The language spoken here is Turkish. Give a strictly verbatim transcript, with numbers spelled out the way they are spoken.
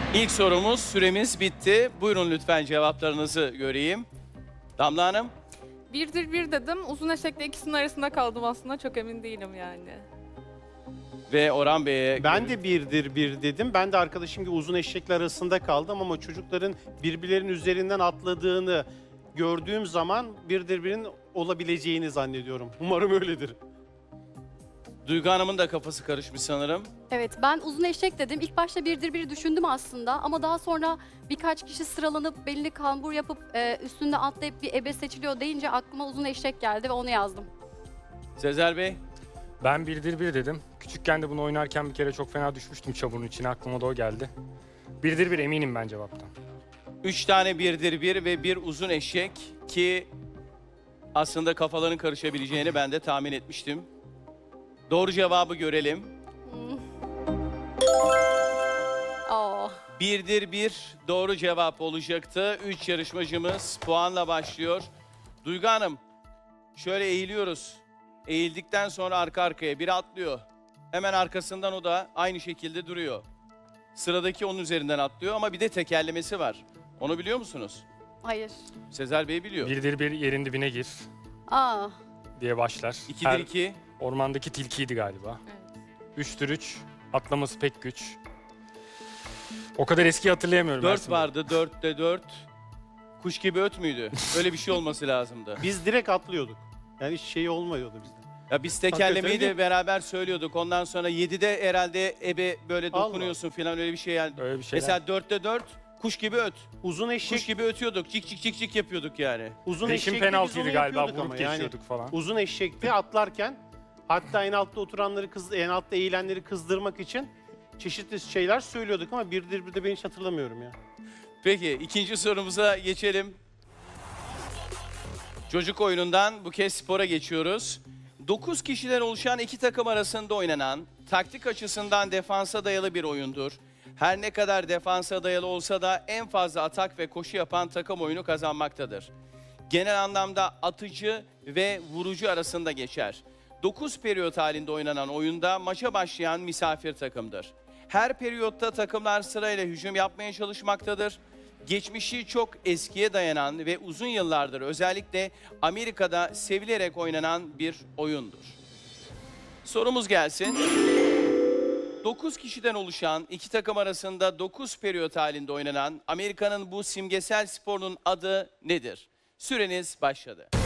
İlk sorumuz, süremiz bitti. Buyurun lütfen cevaplarınızı göreyim. Damla Hanım. Birdir bir dedim. Uzun eşekle ikisinin arasında kaldım aslında. Çok emin değilim yani. Ve Orhan Bey'e... Ben de birdir bir dedim. Ben de arkadaşım gibi uzun eşekler arasında kaldım ama çocukların birbirlerinin üzerinden atladığını gördüğüm zaman birdir birin olabileceğini zannediyorum. Umarım öyledir. Duygu Hanım'ın da kafası karışmış sanırım. Evet, ben uzun eşek dedim. İlk başta birdir biri düşündüm aslında ama daha sonra birkaç kişi sıralanıp belli kambur yapıp e, üstünde atlayıp bir ebe seçiliyor deyince aklıma uzun eşek geldi ve onu yazdım. Sezer Bey. Ben birdir bir dedim. Küçükken de bunu oynarken bir kere çok fena düşmüştüm çamurun içine. Aklıma da o geldi. Birdir bir eminim ben cevaptan. Üç tane birdir bir ve bir uzun eşek ki aslında kafaların karışabileceğini ben de tahmin etmiştim. Doğru cevabı görelim. Aa. Birdir bir doğru cevap olacaktı. Üç yarışmacımız puanla başlıyor. Duygu Hanım, şöyle eğiliyoruz. Eğildikten sonra arka arkaya biri atlıyor. Hemen arkasından o da aynı şekilde duruyor. Sıradaki onun üzerinden atlıyor ama bir de tekerlemesi var. Onu biliyor musunuz? Hayır. Sezer Bey biliyor. Birdir bir yerin dibine gir Aa. diye başlar. İkidir Her iki. ormandaki tilkiydi galiba. Evet. Üçtür üç. Atlaması pek güç. O kadar eski hatırlayamıyorum. Dört Ersin Bey. vardı, dörtte dört. Kuş gibi öt müydü? Öyle bir şey olması lazımdı. Biz direkt atlıyorduk. Yani hiç şey olmuyordu bizde. Ya biz tekerlemeyi Hakikaten de beraber söylüyorduk. Ondan sonra yedide herhalde ebe böyle Allah. dokunuyorsun falan öyle bir şey yani. Öyle bir şeyler. Mesela dörtte dört kuş gibi öt. Uzun eşek, Kuş gibi ötüyorduk. Cik cik cik cik yapıyorduk yani. uzun Peşin eşekte biz penaltıydı onu galiba. yapıyorduk Vurup ama yani. geçiyorduk falan. Uzun eşekte atlarken hatta en altta oturanları, kız, en altta eğilenleri kızdırmak için çeşitli şeyler söylüyorduk ama birdir bir de ben hiç hatırlamıyorum ya. Peki ikinci sorumuza geçelim. Çocuk oyunundan bu kez spora geçiyoruz. dokuz kişiden oluşan iki takım arasında oynanan, taktik açısından defansa dayalı bir oyundur. Her ne kadar defansa dayalı olsa da en fazla atak ve koşu yapan takım oyunu kazanmaktadır. Genel anlamda atıcı ve vurucu arasında geçer. dokuz periyot halinde oynanan oyunda maça başlayan misafir takımdır. Her periyotta takımlar sırayla hücum yapmaya çalışmaktadır. Geçmişi çok eskiye dayanan ve uzun yıllardır özellikle Amerika'da sevilerek oynanan bir oyundur. Sorumuz gelsin. dokuz kişiden oluşan iki takım arasında dokuz periyot halinde oynanan Amerika'nın bu simgesel sporunun adı nedir? Süreniz başladı.